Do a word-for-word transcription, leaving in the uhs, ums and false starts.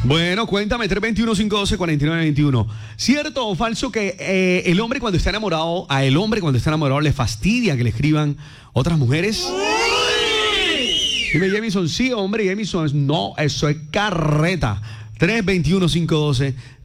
Bueno, cuéntame, tres dos uno, cinco uno dos, cuatro nueve dos uno. ¿Cierto o falso que eh, el hombre cuando está enamorado, a el hombre cuando está enamorado le fastidia que le escriban otras mujeres? Dime, Jamison, sí, hombre, Jamison, no, eso es carreta. tres dos uno, cinco uno dos,